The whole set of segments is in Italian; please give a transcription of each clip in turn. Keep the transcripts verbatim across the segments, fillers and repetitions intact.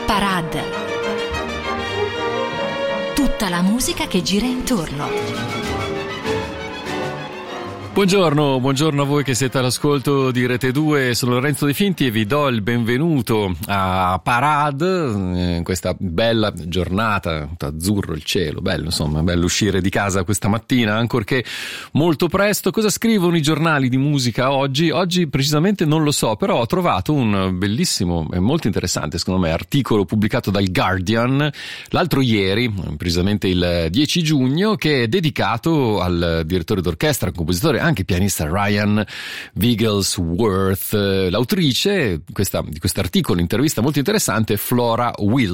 Parade. Tutta la musica che gira intorno. Buongiorno, buongiorno a voi che siete all'ascolto di Rete due, sono Lorenzo De Finti e vi do il benvenuto a Parade, in questa bella giornata, azzurro il cielo, bello insomma, bello uscire di casa questa mattina, ancorché molto presto. Cosa scrivono i giornali di musica oggi? Oggi precisamente non lo so, però ho trovato un bellissimo e molto interessante, secondo me, articolo pubblicato dal Guardian l'altro ieri, precisamente il dieci giugno, che è dedicato al direttore d'orchestra, compositore, anche pianista Ryan Wigglesworth. L'autrice questa, di questo articolo, intervista molto interessante, è Flora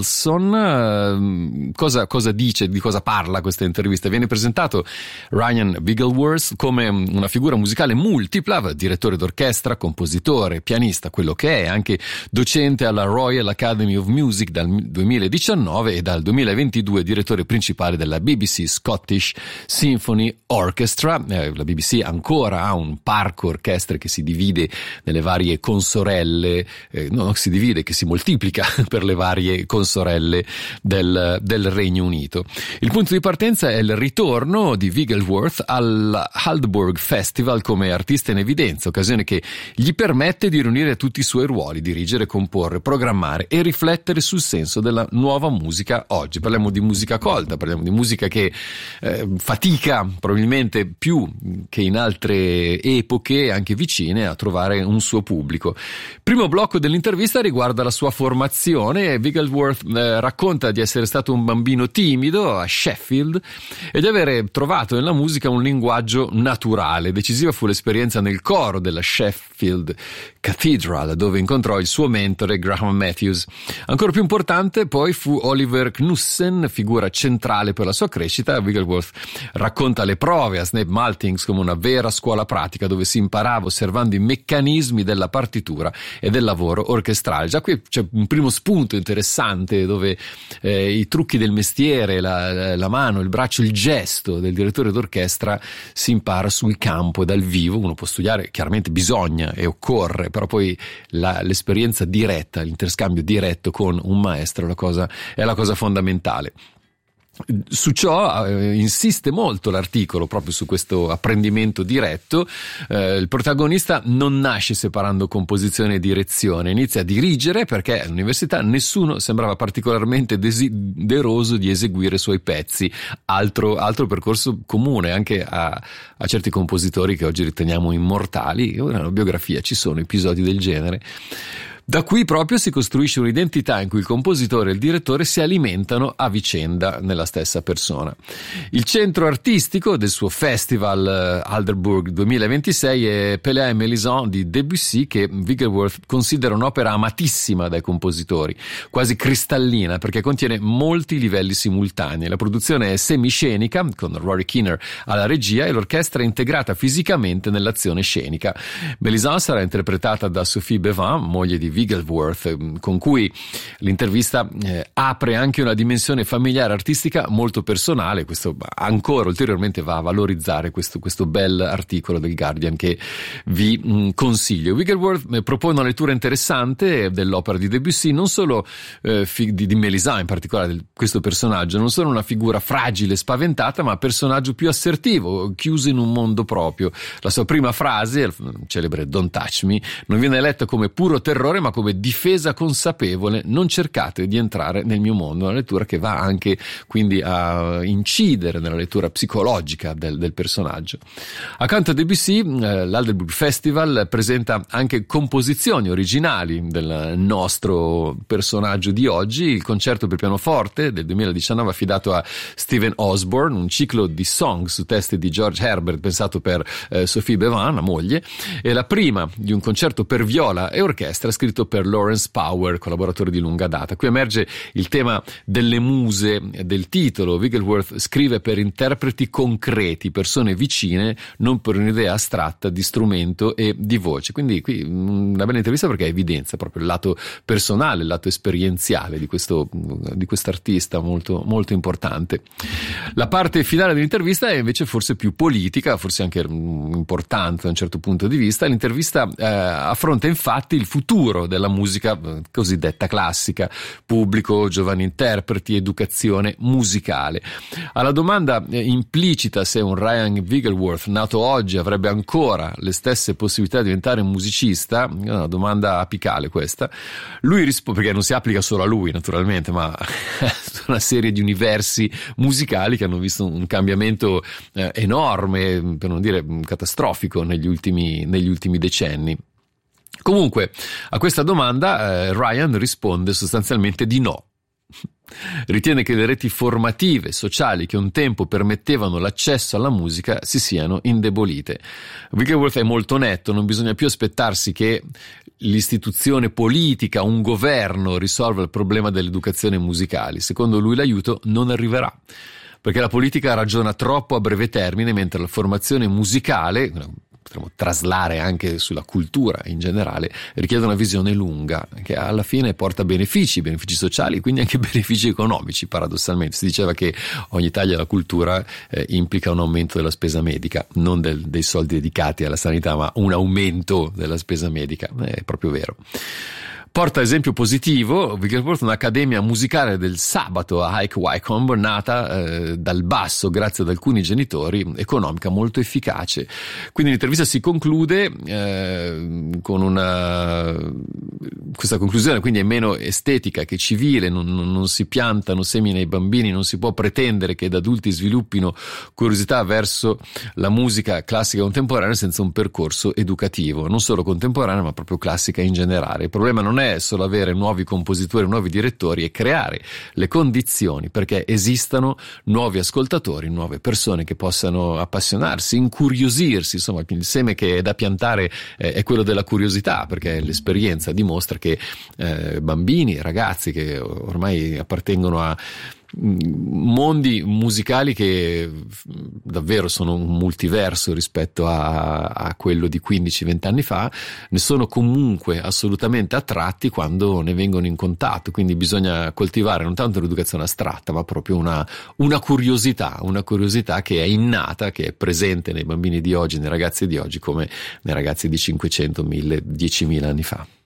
Wilson. Cosa, cosa dice, di cosa parla questa intervista? Viene presentato Ryan Wigglesworth come una figura musicale multipla, direttore d'orchestra, compositore, pianista, quello che è, anche docente alla Royal Academy of Music dal duemiladiciannove e dal duemilaventidue direttore principale della B B C Scottish Symphony Orchestra. Eh, la B B C ancora ha un parco orchestre che si divide nelle varie consorelle, eh, no, non si divide, che si moltiplica per le varie consorelle del, del Regno Unito. Il punto di partenza è il ritorno di Wigglesworth al Aldeburgh Festival come artista in evidenza, occasione che gli permette di riunire tutti i suoi ruoli, dirigere, comporre, programmare e riflettere sul senso della nuova musica oggi. Parliamo di musica colta, parliamo di musica che eh, fatica probabilmente più che in altre epoche anche vicine a trovare un suo pubblico. Primo blocco dell'intervista riguarda la sua formazione. Wigglesworth eh, racconta di essere stato un bambino timido a Sheffield e di avere trovato nella musica un linguaggio naturale. Decisiva fu l'esperienza nel coro della Sheffield Cathedral, dove incontrò il suo mentore Graham Matthews. Ancora più importante poi fu Oliver Knussen, figura centrale per la sua crescita. Wigglesworth racconta le prove a Snape Maltings come una vera scuola pratica dove si imparava osservando i meccanismi della partitura e del lavoro orchestrale. Già qui c'è un primo spunto interessante dove eh, i trucchi del mestiere, la, la mano, il braccio, il gesto del direttore d'orchestra si impara sul campo e dal vivo. Uno può studiare, chiaramente bisogna e occorre, però poi la, l'esperienza diretta, l'interscambio diretto con un maestro è la cosa, è la cosa fondamentale. Su ciò eh, insiste molto l'articolo, proprio su questo apprendimento diretto. Eh, il protagonista non nasce separando composizione e direzione, inizia a dirigere perché all'università nessuno sembrava particolarmente desideroso di eseguire i suoi pezzi, altro, altro percorso comune anche a, a certi compositori che oggi riteniamo immortali. Nella biografia ci sono episodi del genere. Da qui proprio si costruisce un'identità in cui il compositore e il direttore si alimentano a vicenda nella stessa persona. Il centro artistico del suo festival Aldeburgh duemilaventisei è Pelléa et Mélisande di Debussy, che Wigglesworth considera un'opera amatissima dai compositori, quasi cristallina perché contiene molti livelli simultanei. La produzione è semiscenica, con Rory Kinner alla regia, e l'orchestra è integrata fisicamente nell'azione scenica. Mélisande sarà interpretata da Sophie Bevin, moglie di Wigglesworth, con cui l'intervista eh, apre anche una dimensione familiare artistica molto personale. Questo ancora ulteriormente va a valorizzare questo, questo bel articolo del Guardian che vi mh, consiglio. Wigglesworth eh, propone una lettura interessante dell'opera di Debussy, non solo eh, fi, di, di Mélisande in particolare, di questo personaggio, non solo una figura fragile e spaventata, ma personaggio più assertivo, chiuso in un mondo proprio. La sua prima frase, il celebre "Don't touch me", non viene letta come puro terrore ma come difesa consapevole: non cercate di entrare nel mio mondo. Una lettura che va anche quindi a incidere nella lettura psicologica del, del personaggio. Accanto a Debussy, eh, l'Aldeburgh Festival presenta anche composizioni originali del nostro personaggio di oggi. Il concerto per pianoforte del duemiladiciannove affidato a Stephen Osborne, un ciclo di song su testi di George Herbert pensato per eh, Sophie Bevin, la moglie, e la prima di un concerto per viola e orchestra scritto per Lawrence Power, collaboratore di lunga data. Qui emerge il tema delle muse del titolo. Wigglesworth scrive per interpreti concreti, persone vicine, non per un'idea astratta di strumento e di voce. Quindi qui una bella intervista perché evidenzia proprio il lato personale, il lato esperienziale di questo di quest'artista molto, molto importante. La parte finale dell'intervista è invece forse più politica, forse anche importante da un certo punto di vista. L'intervista eh, affronta infatti il futuro lavoro della musica cosiddetta classica: pubblico, giovani interpreti, educazione musicale. Alla domanda implicita se un Ryan Wigglesworth nato oggi avrebbe ancora le stesse possibilità di diventare un musicista, è una domanda apicale questa, lui risponde, perché non si applica solo a lui naturalmente, ma a una serie di universi musicali che hanno visto un cambiamento eh, enorme, per non dire catastrofico, negli ultimi, negli ultimi decenni. Comunque, a questa domanda eh, Ryan risponde sostanzialmente di no. Ritiene che le reti formative, sociali, che un tempo permettevano l'accesso alla musica si siano indebolite. Wigglesworth è molto netto: non bisogna più aspettarsi che l'istituzione politica, un governo, risolva il problema dell'educazione musicale. Secondo lui l'aiuto non arriverà, perché la politica ragiona troppo a breve termine, mentre la formazione musicale, potremmo traslare anche sulla cultura in generale, richiede una visione lunga che alla fine porta benefici, benefici sociali, quindi anche benefici economici. Paradossalmente si diceva che ogni taglia alla cultura eh, implica un aumento della spesa medica, non del, dei soldi dedicati alla sanità, ma un aumento della spesa medica. È proprio vero. Porta esempio positivo Wigglesworth un'accademia musicale del sabato a Hike Wycombe, nata eh, dal basso grazie ad alcuni genitori, economica molto efficace. Quindi l'intervista si conclude eh, con una questa conclusione, quindi è meno estetica che civile, non, non, non si piantano semi nei bambini, non si può pretendere che da adulti sviluppino curiosità verso la musica classica contemporanea senza un percorso educativo, non solo contemporanea ma proprio classica in generale. Il problema non è è solo avere nuovi compositori, nuovi direttori, e creare le condizioni perché esistano nuovi ascoltatori, nuove persone che possano appassionarsi, incuriosirsi. Insomma, il seme che è da piantare eh, è quello della curiosità, perché l'esperienza dimostra che eh, bambini, ragazzi che ormai appartengono a mondi musicali che davvero sono un multiverso rispetto a, a quello di quindici venti anni fa, ne sono comunque assolutamente attratti quando ne vengono in contatto. Quindi bisogna coltivare non tanto l'educazione astratta, ma proprio una, una curiosità, una curiosità che è innata, che è presente nei bambini di oggi, nei ragazzi di oggi, come nei ragazzi di cinquecento, mille, diecimila anni fa.